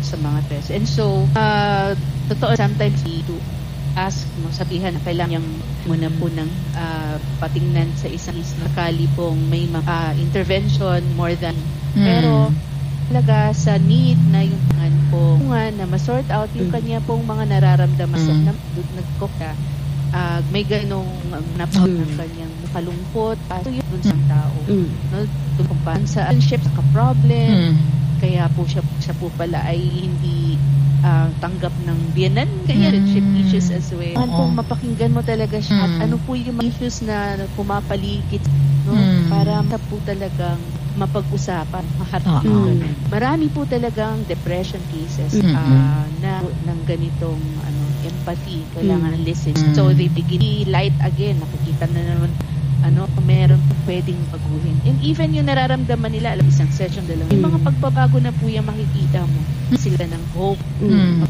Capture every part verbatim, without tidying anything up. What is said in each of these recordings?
sa mga stress. And so, uh, totoo, sometimes we do ask, no, sabihan na kailangan niyang muna po ng uh, patingnan sa isang isakali pong may uh, intervention more than. Mm. Pero, talaga sa need na yung tangan po nga na ma-sort out yung kanya pong mga nararamdaman mm. na nagkokya. Uh, may ganong um, napag ng kanyang makalungkot at uh, yun sa tao. Mm. No? Kung sa relationship, sa problem, mm. kaya po siya, siya po pala ay hindi uh, tanggap ng biyanan, kaya relationship mm. issues as well. Ano po, mapakinggan mo talaga siya mm. at ano po yung issues na pumapaligid, no? Mm. Para sa po talagang mapag-usapan, maharap. Mm. Marami po talagang depression cases mm-hmm. uh, na ng ganitong ano empathy, kailangan mm. listen. Mm. So they begin light again, nakikita na naman ano, meron po pwedeng baguhin. And even yung nararamdaman nila, alam, isang session dalawa, mm. yung mga pagbabago na po yung makikita mo, sila ng hope. Mm. Mm.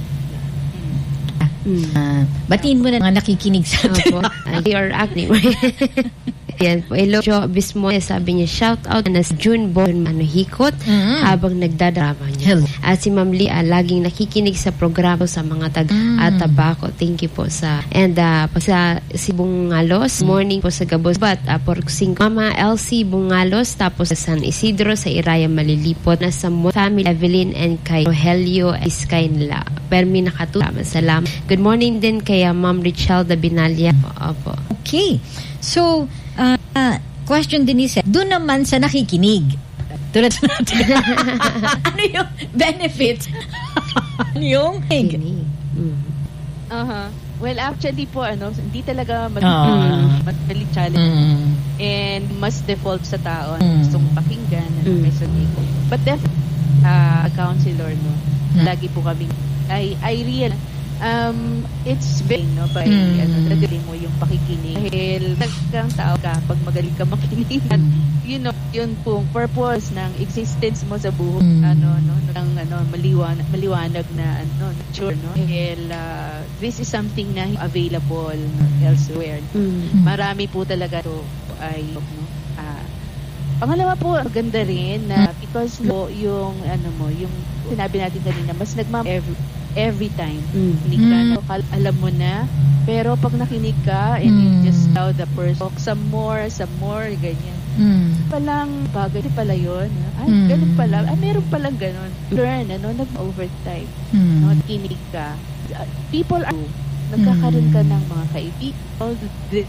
Mm. Uh, batiin mo na mga nakikinig sa atin. They are acting. Yan po. Hello, Jo Bismones. Sabi niya, shout out na si June Bon Manuhikot mm-hmm. habang nagdadrama niya. Hello. At si Ma'am Lia, lagging nakikinig sa programa sa mga tag mm. at tabako. Thank you po sa and uh, sa si Bungalos. Morning po sa Gabos. But uh, por sing Mama Elsie Bungalos, tapos sa San Isidro sa Iraya Malilipot, na sa family Evelyn and kay Rogelio Iskay nila. Permi nakatulama. Salamat. Good morning din kay uh, Ma'am Richelda Binalya. Opo. Okay. So, uh, uh, question din isa, doon naman sa nakikinig. Tulad sa natin. Ano yung benefits? Ano yung nakikinig? Mm. Uh-huh. Well, actually po, ano, hindi talaga mag-challenge. Uh, mm. And must default sa tao. Mm. Gustong pakinggan. Mm. Ano, mm. But definitely, uh, a counselor, no, mm. lagi po kami, I, I real Um, it's very, no, by, mm. ano, nagaling mo yung pakikinig. Dahil nagkang tao ka, pag magaling ka makinig, at, you know, yun pong purpose ng existence mo sa buhay, mm. ano, no, ng, ano, maliwanag, maliwanag na, ano, sure, no, dahil, uh, this is something na available, no, elsewhere. Mm. Marami po talaga to ay, no, uh, pangalawa po, maganda rin, na, because, no, yung, ano mo, yung, sinabi natin kanina, mas nagmam every, every time. Mm. Kinig ka, mm. no? Alam mo na, pero pag nakinig ka and mm. you just tell the person, talk some more, some more, ganyan. Mm. Palang bagay pala yun. Ay, mm. ganun pala. Ay, meron palang ganun. Learn, ano, nag-overtime. Mm. No? Kinig ka. People are, nagkakaroon ka ng mga kaibigan, the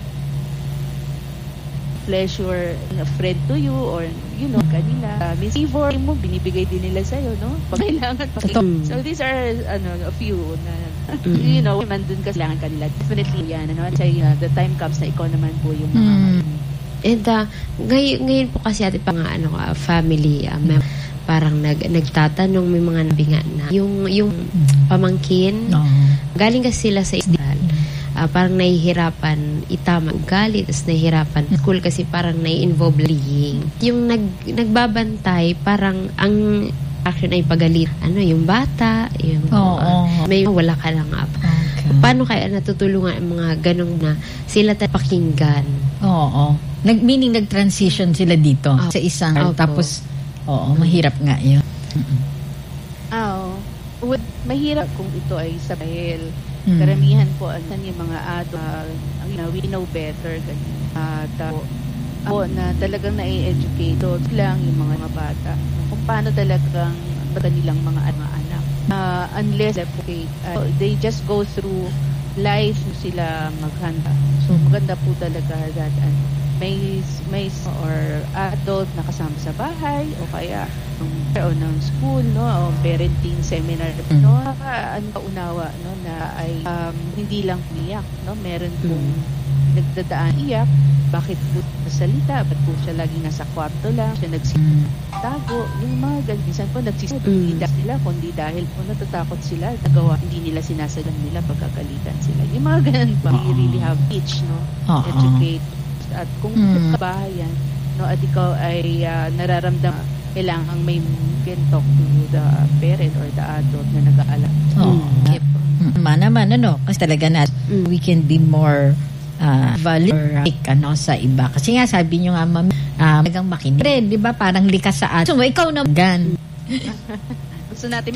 pleasure a friend to you or you know kanila uh, favor mo binibigay din nila sa iyo, no, pag kailangan pakinggan. So these are ano a few na mm. you know man dun kasi kailangan kanila definitely yan, ano, at uh, the time comes na ikaw naman po yung mga mm. and uh, ngayon, ngayon po kasi ate pang ano uh, family uh, mem- parang nag nagtatanong, may mga nabinga na yung yung pamangkin no. galing kasi sila sa Israel. Uh, parang nahihirapan itama ugali, tapos nahihirapan school kasi parang nai-involve bullying. Yung nag, nagbabantay, parang ang action ay pagalit. Ano, yung bata, yung oh, uh, oh. may wala ka lang up. Okay. Paano kaya natutulungan ang mga ganong na sila tayo pakinggan? Oo. Oh, oh. Nag, meaning nag-transition sila dito oh. sa isang, oh, tapos, oo, oh, mahirap nga yun. Oo. Oh, mahirap kung ito ay sa dahil Hmm. karamihan po ano yung mga adult uh, you know, we know better ganyan. At uh, ako na talagang na-educate so, lang yung mga, mga bata kung paano talagang bata nilang mga, mga anak. Uh, unless okay, uh, they just go through life sila maghanda. So maganda po talaga that uh, may may or adult na kasama sa bahay o kaya um, o ng school, no, o parenting seminar, no, uh, ano unawa, no, na ay um, hindi lang umiyak, no, meron pong mm. nagdadaan iyak, bakit po salita, ba't po siya lagi nasa kwarto lang, siya nagsitago, yung mga ganyan, minsan po nagsisita, mm. hindi dahil sila, kundi dahil po natatakot sila, nagawa, hindi nila sinasagan nila pagkagalitan sila. Yung mga ganyan pa, you really have teach, no, uh-huh. educate. At kung mm. kabahayan, no, at ikaw ay uh, nararamdaman, kailangan may can talk to the parent or the adult na nag-aalala. Oh. Mm. Yep. Man naman, ano, kasi talaga na mm. we can be more uh, valid ano, sa iba. Kasi nga, sabi nyo nga, ma'am, uh, magang makinig. Di ba, parang likas sa atin. So, ikaw na gan. Gusto natin